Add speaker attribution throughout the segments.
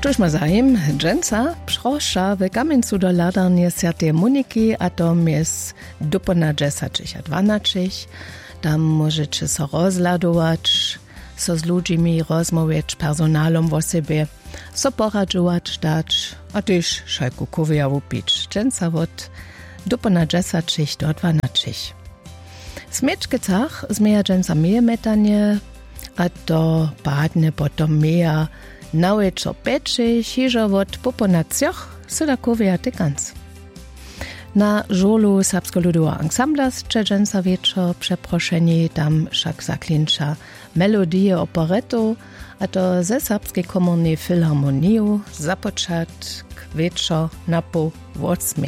Speaker 1: Štož ma zajem, dženca proša v Kamencu do ladarnie Sv. Moniki, a tom jest dupona 10 a 12. Tam możecie so rozladować, so z ludźmi rozmawiać, personalom w sobie, so poradzować dać, a też szajku kowia upić. Dženca od dupona 10 do 12. W Mieczkicach zmieja dženca meje metanie, a to badne potom meja nawet o peczy, hižo od popona cioch, syda kowia tykans. Na żolu Serbsko-Ludowa Ansambla z dženca wieczor przeproszeni, tam však zaklinča melodie operetu, a to ze Serbskiej Komornej Filharmoniju započat k wieczor na po 8.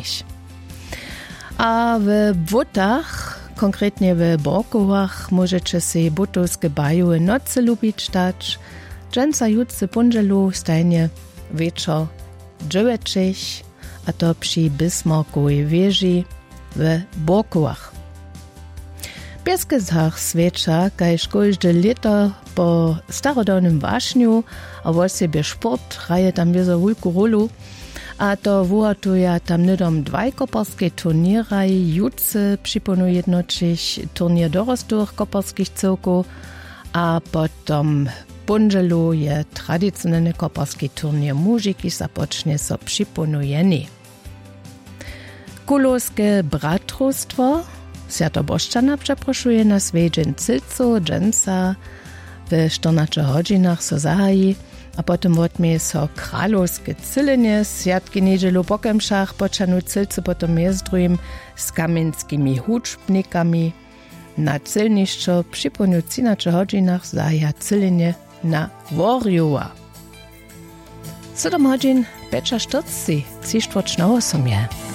Speaker 1: A w butach, konkretnie w Borkowach, możecie si butowskie bajowe noce lubić dać. Dženca jutce punželu stajnie wieczor 9, a to przy Bismarckowej wieży w Borkowach. Pieskezach sveča, kajž kožde leto po starodawnym wašniu, a vo sebe sport hraje tam wiezo wulku rolu, a to wuhatuje tam nidom 2 koparskie turniera, jutce przyponu jednoczyć turnier dorostłych koparskich cyrków, a potom punželu je tradicionalny koparski turnier mužiki započne so připonujeni. Kulowskie bratrostwo Świętoboszczana przeproszuje na swej Cilcu, dženca w 14 godzinach so zahaji, a potem odmie so kralowskie cylenie, światki niedzielu po kemszach, počanu Cilcu potom jezdrujem z kamenskimi huczbnikami. Na cylniszczo przypomniu 13 godzinach zahaja cylenie na Worjowa. 7 godzin, 5:40, 3:45.